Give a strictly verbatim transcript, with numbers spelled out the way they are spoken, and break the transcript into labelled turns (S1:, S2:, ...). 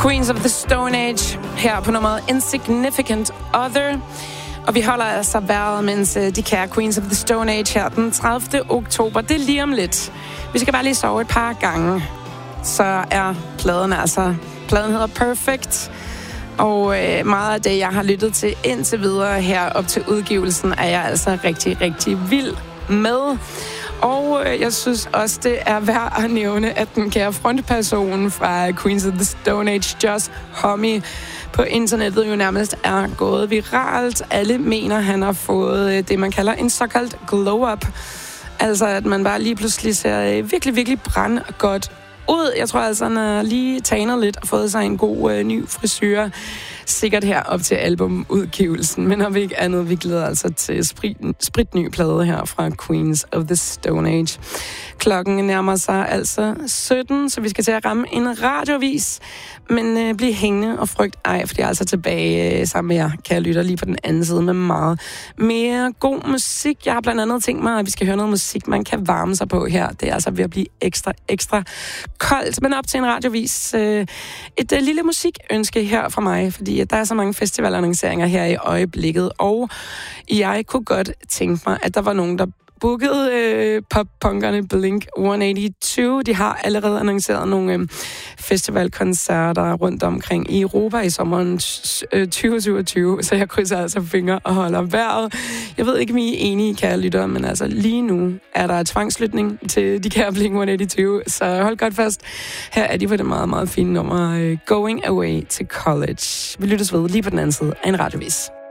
S1: Queens of the Stone Age her på nummeret Insignificant Other. Og vi holder altså vejret, mens de kære Queens of the Stone Age her den tredivte oktober. Det er lige om lidt. Vi skal bare lige sove et par gange. Så er pladen altså... Pladen hedder Perfect. Og øh, meget af det, jeg har lyttet til indtil videre her op til udgivelsen, er jeg altså rigtig, rigtig vild med. Og øh, jeg synes også, det er værd at nævne, at den kære frontperson fra Queens of the Stone Age, Josh Homme, på internettet jo nærmest er gået viralt. Alle mener, han har fået det, man kalder en såkaldt glow-up. Altså, at man bare lige pludselig ser virkelig, virkelig brandgodt ud. Jeg tror altså, han har lige tanet lidt og fået sig en god øh, ny frisyr. Sikkert her op til albumudgivelsen. Men om ikke andet, vi glæder altså til sprit, spritny plade her fra Queens of the Stone Age. Klokken nærmer sig altså sytten, så vi skal til at ramme en radiovis. Men øh, bliv hængende og frygt ej, for jeg er altså tilbage øh, sammen med jer, kære lytter, lige på den anden side med meget mere god musik. Jeg har blandt andet tænkt mig, at vi skal høre noget musik, man kan varme sig på her. Det er altså ved at blive ekstra, ekstra koldt. Men op til en radiovis. Øh, et øh, lille musikønske her fra mig, fordi der er så mange festivalannonceringer her i øjeblikket, og jeg kunne godt tænke mig, at der var nogen, der bookede øh, pop-punkerne Blink et hundrede otteogtyve. De har allerede annonceret nogle øh, festivalkoncerter rundt omkring i Europa i sommeren øh, tyve syvogtyve, så jeg krydser altså fingre og holder vejret. Jeg ved ikke, om I er enige, kære lyttere, men altså lige nu er der tvangslytning til de kære Blink et hundrede otteogtyve, så hold godt fast. Her er de på det meget, meget fine nummer øh, Going Away to College. Vi lyttes ved lige på den anden side af en radiovis.